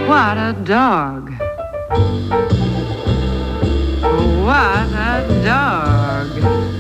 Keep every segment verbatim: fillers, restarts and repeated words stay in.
What a dog. What a dog.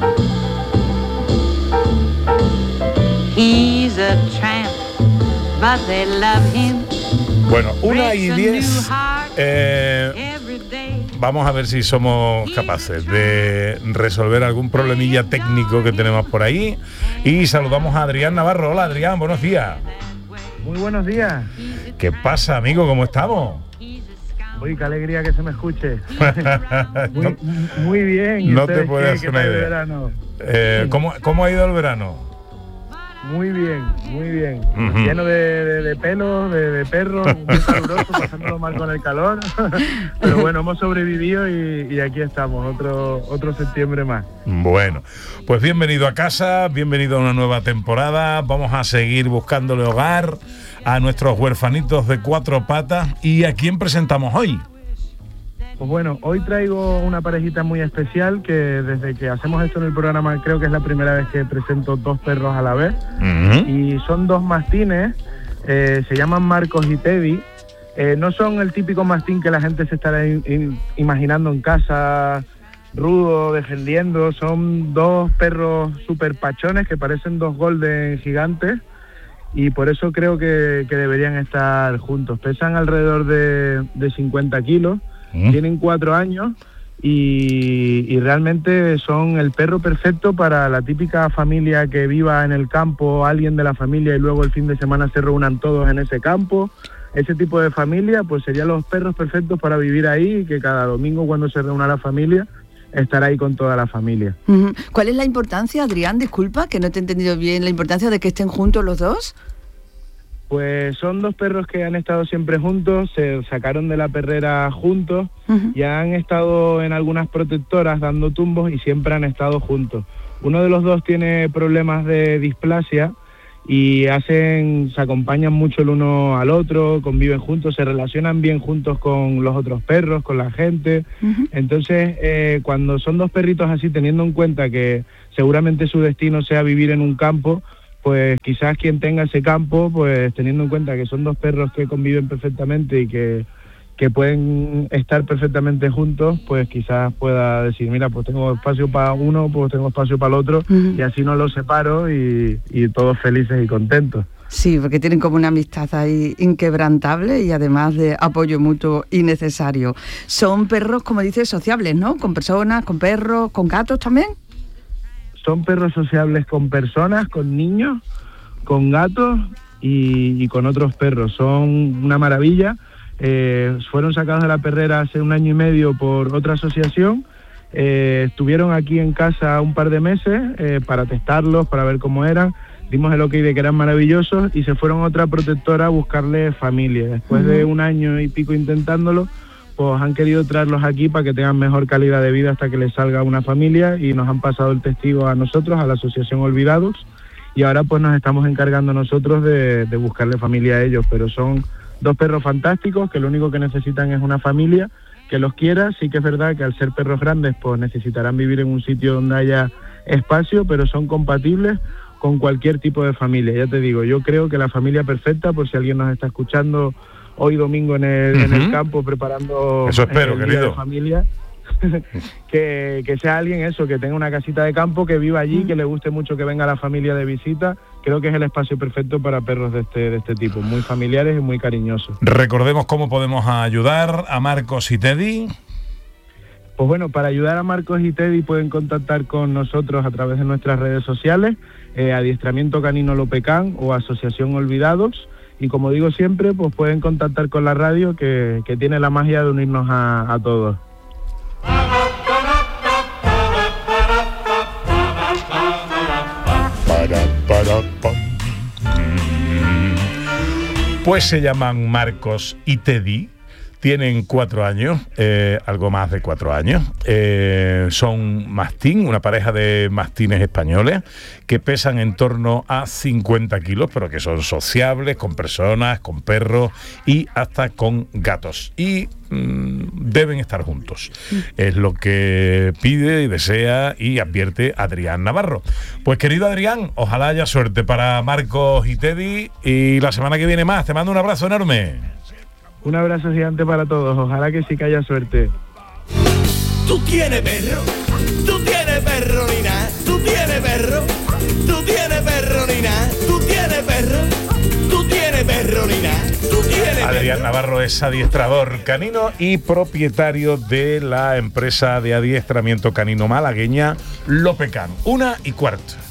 He's a tramp, but they love him. Bueno, una y diez. Eh, vamos a ver si somos capaces de resolver algún problemilla técnico que tenemos por ahí. Y saludamos a Adrián Navarro. Hola, Adrián, buenos días. Muy buenos días. ¿Qué pasa, amigo? ¿Cómo estamos? Uy, qué alegría que se me escuche. muy, no, muy bien. No te puedes hacer una idea. Verano? Eh, ¿cómo, ¿Cómo ha ido el verano? Muy bien, muy bien. Uh-huh. Lleno de, de, de pelos, de, de perros, muy caluroso, pasándolo mal con el calor. Pero bueno, hemos sobrevivido y, y aquí estamos, otro, otro septiembre más. Bueno, pues bienvenido a casa, bienvenido a una nueva temporada. Vamos a seguir buscándole hogar a nuestros huerfanitos de cuatro patas. ¿Y a quién presentamos hoy? Pues bueno, hoy traigo una parejita muy especial que desde que hacemos esto en el programa creo que es la primera vez que presento dos perros a la vez. Uh-huh. Y son dos mastines, eh, se llaman Marcos y Teddy. Eh, no son el típico mastín que la gente se estará in, in, imaginando en casa, rudo, defendiendo. Son dos perros súper pachones que parecen dos golden gigantes y por eso creo que, que deberían estar juntos. Pesan alrededor de, de cincuenta kilos. ¿Mm? Tienen cuatro años y, y realmente son el perro perfecto para la típica familia que viva en el campo, alguien de la familia y luego el fin de semana se reúnan todos en ese campo. Ese tipo de familia pues serían los perros perfectos para vivir ahí y que cada domingo cuando se reúna la familia estar ahí con toda la familia. Uh-huh. ¿Cuál es la importancia, Adrián? Disculpa, que no te he entendido bien, la importancia de que estén juntos los dos. Pues son dos perros que han estado siempre juntos, se sacaron de la perrera juntos, uh-huh. y han estado en algunas protectoras dando tumbos y siempre han estado juntos. Uno de los dos tiene problemas de displasia y hacen, se acompañan mucho el uno al otro, conviven juntos, se relacionan bien juntos con los otros perros, con la gente. Uh-huh. Entonces, eh, cuando son dos perritos así, teniendo en cuenta que seguramente su destino sea vivir en un campo, pues quizás quien tenga ese campo, pues teniendo en cuenta que son dos perros que conviven perfectamente y que, que pueden estar perfectamente juntos, pues quizás pueda decir, mira, pues tengo espacio para uno, pues tengo espacio para el otro, uh-huh. y así no los separo y, y todos felices y contentos. Sí, porque tienen como una amistad ahí inquebrantable y además de apoyo mutuo y necesario. Son perros, como dices, sociables, ¿no? Con personas, con perros, con gatos también. Son perros sociables con personas, con niños, con gatos y, y con otros perros. Son una maravilla. Eh, fueron sacados de la perrera hace un año y medio por otra asociación. Eh, estuvieron aquí en casa un par de meses eh, para testarlos, para ver cómo eran. Dimos el ok de que eran maravillosos y se fueron a otra protectora a buscarle familia. Después uh-huh. de un año y pico intentándolo, pues han querido traerlos aquí para que tengan mejor calidad de vida hasta que les salga una familia y nos han pasado el testigo a nosotros, a la asociación Olvidados, y ahora pues nos estamos encargando nosotros de, de buscarle familia a ellos, pero son dos perros fantásticos que lo único que necesitan es una familia que los quiera. Sí que es verdad que al ser perros grandes pues necesitarán vivir en un sitio donde haya espacio, pero son compatibles con cualquier tipo de familia. Ya te digo, yo creo que la familia perfecta, por si alguien nos está escuchando hoy domingo en el, uh-huh. en el campo preparando eso espero, el querido. Día de familia, que, que sea alguien eso, que tenga una casita de campo, que viva allí, uh-huh. que le guste mucho que venga la familia de visita. Creo que es el espacio perfecto para perros de este, de este tipo, muy familiares y muy cariñosos. Recordemos cómo podemos ayudar a Marcos y Teddy. Pues bueno, para ayudar a Marcos y Teddy pueden contactar con nosotros a través de nuestras redes sociales, eh, Adiestramiento Canino Lopecán o Asociación Olvidados. Y como digo siempre, pues pueden contactar con la radio que, que tiene la magia de unirnos a, a todos. Pues se llaman Marcos y Teddy. Tienen cuatro años, eh, algo más de cuatro años. Eh, son mastín, una pareja de mastines españoles que pesan en torno a cincuenta kilos, pero que son sociables con personas, con perros y hasta con gatos. Y mmm, deben estar juntos. Es lo que pide y desea y advierte Adrián Navarro. Pues querido Adrián, ojalá haya suerte para Marcos y Teddy y la semana que viene más. Te mando un abrazo enorme. Un abrazo gigante para todos, ojalá que sí que haya suerte. Tú tienes perro, tú tienes perro ni nada, tú tienes perro, tú tienes perro ni nada, tú tienes perro, tú tienes perro ni nada, tú tienes Adrián perro. Navarro es adiestrador canino y propietario de la empresa de adiestramiento canino malagueña Lopecan. Una y cuarto.